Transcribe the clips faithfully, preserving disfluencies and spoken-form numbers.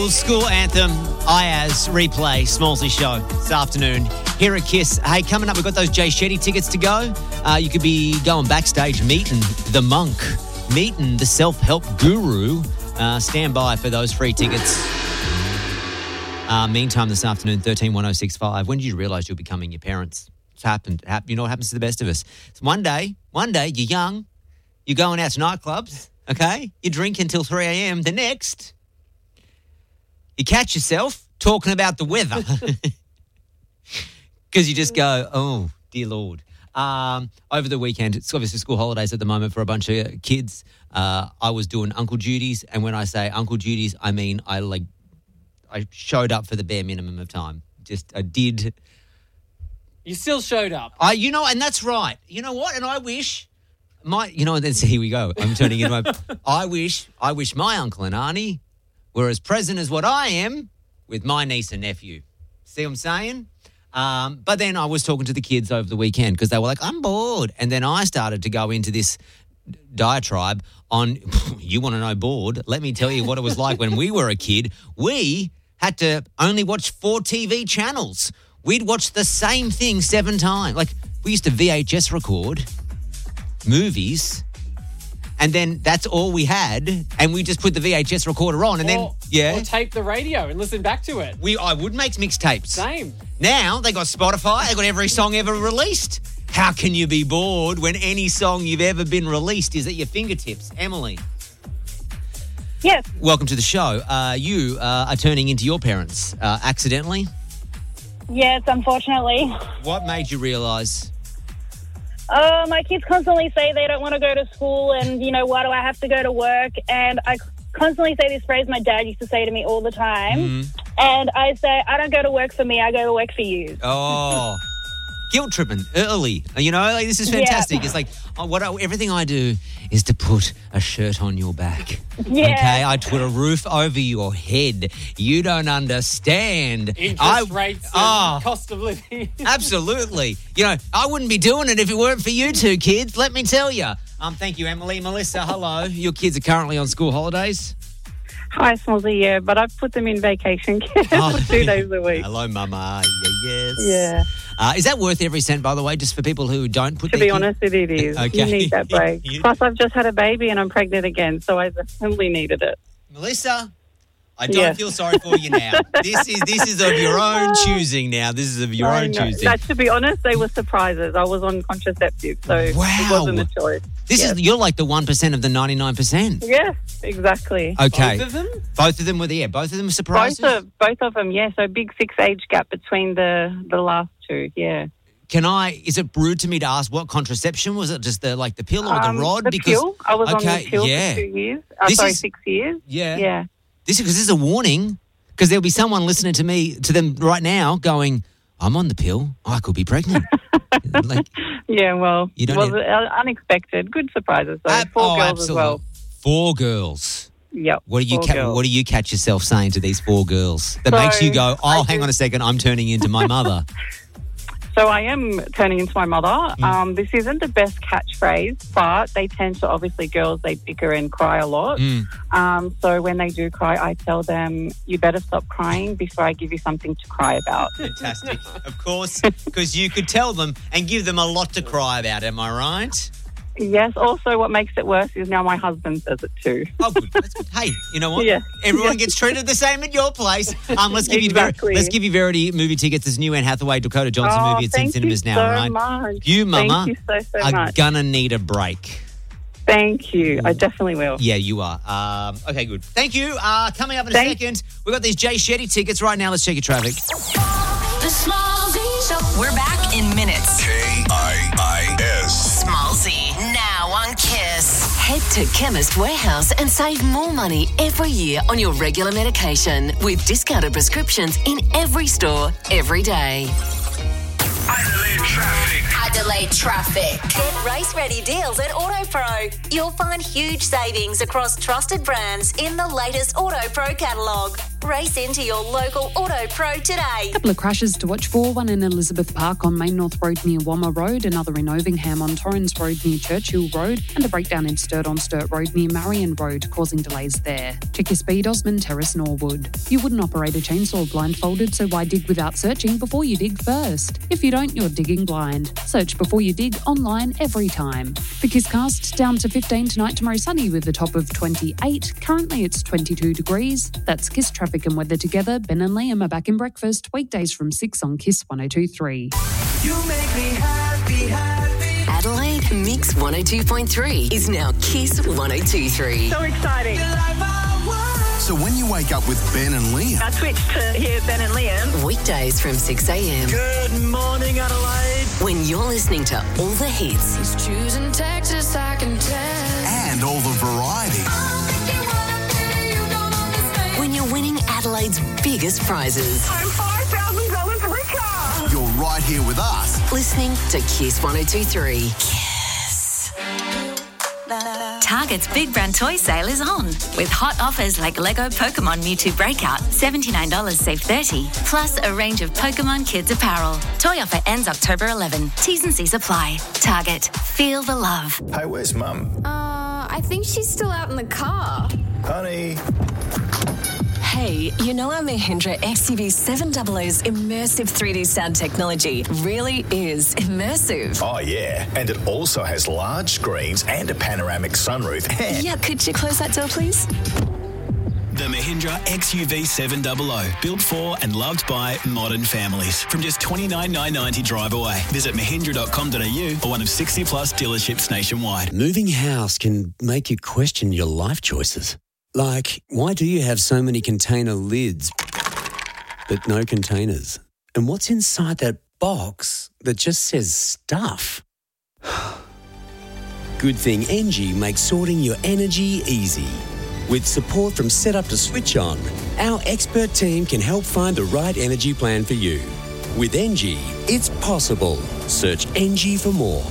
School anthem, Ayaz replay, Smallsy show this afternoon. Here at Kiss. Hey, coming up, we've got those Jay Shetty tickets to go. Uh, you could be going backstage, meeting the monk, meeting the self-help guru. Uh, stand by for those free tickets. Uh, meantime, this afternoon, thirteen one oh six five. When did you realise you're becoming your parents? It's happened. You know what happens to the best of us? It's one day, one day, you're young, you're going out to nightclubs, okay? You drink until three a.m. The next, you catch yourself talking about the weather because you just go, oh, dear Lord. Um, over the weekend, it's obviously school holidays at the moment for a bunch of kids. Uh, I was doing uncle duties, and when I say uncle duties, I mean I like I showed up for the bare minimum of time. Just I did. You still showed up. I, you know, and that's right. You know what? And I wish my, you know, and then here we go. I'm turning into my. I wish, I wish my uncle and auntie were as present as what I am with my niece and nephew. See what I'm saying? Um, but then I was talking to the kids over the weekend because they were like, I'm bored. And then I started to go into this diatribe on, you want to know bored? Let me tell you what it was like when we were a kid. We had to only watch four T V channels. We'd watch the same thing seven times. Like, we used to V H S record movies, and then that's all we had, and we just put the V H S recorder on, and or, then, yeah. Or tape the radio and listen back to it. We, I would make mixtapes. Same. Now, they got Spotify, they got every song ever released. How can you be bored when any song you've ever been released is at your fingertips? Emily. Yes. Welcome to the show. Uh, you uh, are turning into your parents uh, accidentally? Yes, unfortunately. What made you realise? Uh, my kids constantly say they don't want to go to school and, you know, why do I have to go to work? And I constantly say this phrase my dad used to say to me all the time. Mm. And I say, I don't go to work for me, I go to work for you. Oh, guilt tripping early. You know, like, this is fantastic. Yeah. It's like, oh, what I, everything I do is to put a shirt on your back. Yeah. Okay, I put a roof over your head. You don't understand. Interest I, rates and oh, cost of living. Absolutely. You know, I wouldn't be doing it if it weren't for you two kids, let me tell you. Um, thank you, Emily. Melissa, hello. Your kids are currently on school holidays? Hi, Smallsy, yeah, but I've put them in vacation camp oh, for two days a week. Hello, Mama. Yeah, yes. Yeah. Uh, is that worth every cent, by the way, just for people who don't put To their be kid- honest, it is. Okay. You need that break. You- Plus, I've just had a baby and I'm pregnant again, so I simply needed it. Melissa, I don't Yes. feel sorry for you now. This is this is of your own choosing now. This is of your I own know. choosing. That, to be honest, they were surprises. I was on contraceptive, so Wow. it wasn't a choice. This Yes. is you're like the one percent of the ninety-nine percent. Yes, exactly. Okay. Both of them? Both of them were there. Both of them were surprises? Both of, both of them, yeah, so big six age gap between the, the last two, yeah. Can I, is it rude to me to ask what contraception? Was it just the like the pill or Um, the rod? The because pill. I was okay, on the pill yeah. for two years. Uh, This sorry, is- six years. Yeah. Yeah. This is because this is a warning, because there'll be someone listening to me, to them right now going, I'm on the pill. I could be pregnant. like, Yeah, well, You don't it was need- uh, unexpected. Good surprises, though. uh, Four oh, girls absolutely. as well. Four girls. Yep. What do you four ca- girls. What do you catch yourself saying to these four girls that So, makes you go, oh, I hang do- on a second, I'm turning into my mother? So I am turning into my mother. Mm. Um, this isn't the best catchphrase, but they tend to, obviously, girls, they bicker and cry a lot. Mm. Um, so when they do cry, I tell them, you better stop crying before I give you something to cry about. Fantastic. Of course, because you could tell them and give them a lot to cry about, am I right? Yes, also what makes it worse is now my husband says it too. Oh, good. That's good. Hey, you know what? Yeah. Everyone Yeah. gets treated the same at your place. Um, let's give Exactly. you let's give you Verity movie tickets. This new Anne Hathaway, Dakota Johnson Oh, movie. It's in thank cinemas you now, so right? much. You, Mama, Thank you so, so are much. gonna need a break. Thank you. I definitely will. Yeah, you are. Um, okay, good. Thank you. Uh, coming up in a Thank- second, we've got these Jay Shetty tickets right now. Let's check your traffic. The Smallsy Show. We're back in minutes. K I I S. Smallsy, now on Kiss. Head to Chemist Warehouse and save more money every year on your regular medication with discounted prescriptions in every store, every day. Adelaide traffic. Adelaide traffic. Get race-ready deals at AutoPro. You'll find huge savings across trusted brands in the latest AutoPro catalogue. Race into your local Auto Pro today. A couple of crashes to watch for, one in Elizabeth Park on Main North Road near Wammer Road, another in Ovingham on Torrens Road near Churchill Road, and a breakdown in Sturt on Sturt Road near Marion Road, causing delays there. Check your speed, Osmond Terrace, Norwood. You wouldn't operate a chainsaw blindfolded, so why dig without searching before you dig first? If you don't, you're digging blind. Search before you dig online every time. The Kisscast, down to fifteen tonight, tomorrow sunny with a top of twenty-eight. Currently it's twenty-two degrees. That's Kiss traffic and weather together. Ben and Liam are back in breakfast, weekdays from six on Kiss one oh two point three. You make me happy, happy. Adelaide Mix one oh two point three is now Kiss one oh two point three. So exciting. So when you wake up with Ben and Liam, I switched to hear Ben and Liam. Weekdays from six a.m. Good morning, Adelaide. When you're listening to all the hits. He's choosing Texas, I can tell. And all the variety. When you're winning Adelaide's biggest prizes. I'm five thousand dollars richer. You're right here with us. Listening to Kiss one oh two point three. Target's Big Brand Toy Sale is on, with hot offers like Lego Pokemon Mewtwo Breakout, seventy-nine dollars save thirty dollars, plus a range of Pokemon Kids apparel. Toy offer ends October eleventh. T's and C's apply. Target. Feel the love. Hey, where's Mum? Uh, I think she's still out in the car. Honey. Hey, you know our Mahindra X U V seven hundred's immersive three D sound technology really is immersive. Oh, yeah. And it also has large screens and a panoramic sunroof. Yeah, could you close that door, please? The Mahindra X U V seven hundred, built for and loved by modern families. From just twenty-nine thousand nine hundred ninety drive away. Visit mahindra dot com dot a u or one of sixty plus dealerships nationwide. Moving house can make you question your life choices. Like, why do you have so many container lids but no containers? And what's inside that box that just says stuff? Good thing Engie makes sorting your energy easy. With support from Setup to Switch On, our expert team can help find the right energy plan for you. With Engie, it's possible. Search Engie for more.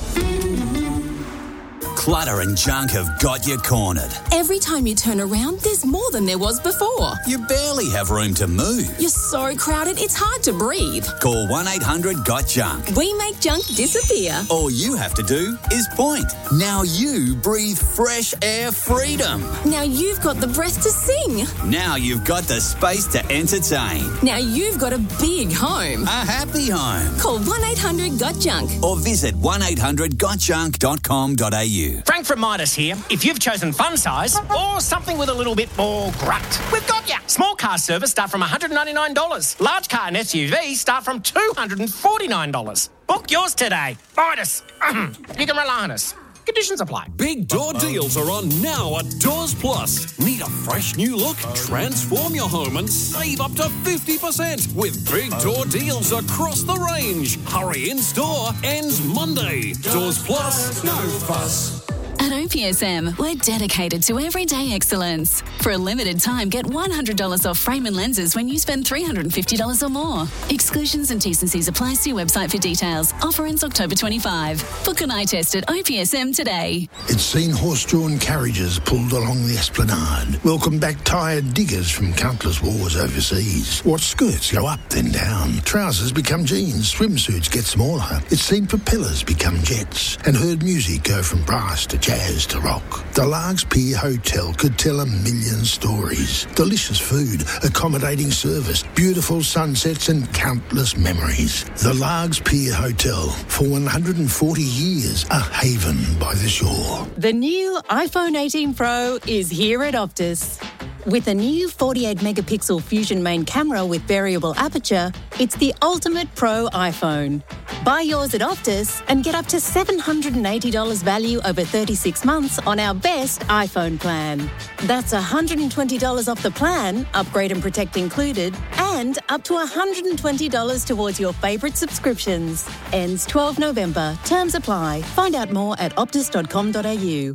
Clutter and junk have got you cornered. Every time you turn around, there's more than there was before. You barely have room to move. You're so crowded, it's hard to breathe. Call one eight hundred got junk. We make junk disappear. All you have to do is point. Now you breathe fresh air freedom. Now you've got the breath to sing. Now you've got the space to entertain. Now you've got a big home. A happy home. Call one eight hundred got junk. Or visit one eight hundred got junk dot com dot a u. Frank from Midas here. If you've chosen fun size or something with a little bit more grunt, we've got you. Small car service start from one hundred ninety-nine dollars. Large car and S U V start from two hundred forty-nine dollars. Book yours today. Midas. You can rely on us. Conditions apply. Big door deals are on now at Doors Plus. Need a fresh new look? Transform your home and save up to fifty percent with big door deals across the range. Hurry in store, ends Monday. Doors Plus, no fuss. At O P S M, we're dedicated to everyday excellence. For a limited time, get one hundred dollars off frame and lenses when you spend three hundred fifty dollars or more. Exclusions and T's and C's apply. See website for details. Offer ends October twenty-fifth. Book an eye test at O P S M today. It's seen horse-drawn carriages pulled along the esplanade. Welcome back tired diggers from countless wars overseas. Watch skirts go up then down. Trousers become jeans. Swimsuits get smaller. It's seen propellers become jets. And heard music go from brass to jazz to rock. The Largs Pier Hotel could tell a million stories. Delicious food, accommodating service, beautiful sunsets and countless memories. The Largs Pier Hotel, for one hundred forty years, a haven by the shore. The new iPhone eighteen Pro is here at Optus. With a new forty-eight megapixel Fusion main camera with variable aperture, it's the ultimate pro iPhone. Buy yours at Optus and get up to seven hundred eighty dollars value over thirty-six months on our best iPhone plan. That's one hundred twenty dollars off the plan, upgrade and protect included, and up to one hundred twenty dollars towards your favourite subscriptions. Ends twelfth of November. Terms apply. Find out more at optus dot com dot a u.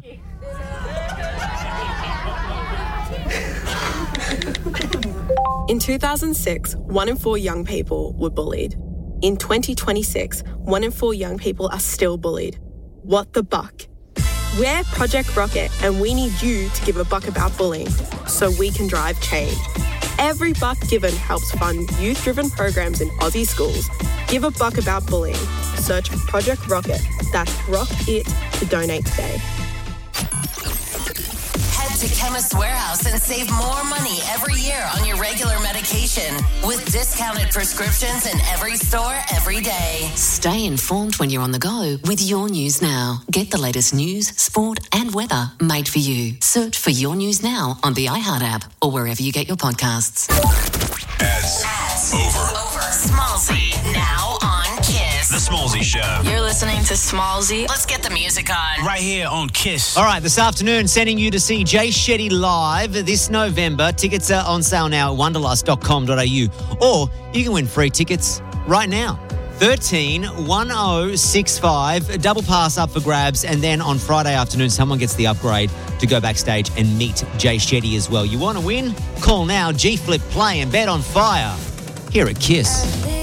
In two thousand six, one in four young people were bullied. In twenty twenty-six, one in four young people are still bullied. What the buck? We're Project Rocket, and we need you to give a buck about bullying so we can drive change. Every buck given helps fund youth-driven programs in Aussie schools. Give a buck about bullying. Search Project Rocket. That's Rock It to donate today. Head to Chemist Warehouse and save more money every year on your regular medication with discounted prescriptions in every store every day. Stay informed when you're on the go with Your News Now. Get the latest news, sport and weather made for you. Search for Your News Now on the iHeart app or wherever you get your podcasts. Ads. Ads. Over. Over. Smallsy now on Kiss. The Smallsy Show. You're listening to Smallsy. Let's get the music on. Right here on Kiss. All right, this afternoon, sending you to see Jay Shetty live this November. Tickets are on sale now at wanderlust dot com dot a u. Or you can win free tickets right now. thirteen one oh six five, double pass up for grabs, and then on Friday afternoon, someone gets the upgrade to go backstage and meet Jay Shetty as well. You want to win? Call now, G Flip Play and Bet on Fire here at Kiss.